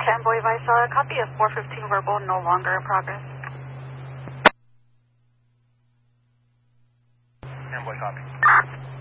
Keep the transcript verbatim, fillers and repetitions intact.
Camboy Vice, uh, copy of four fifteen verbal, no longer in progress. Camboy copy.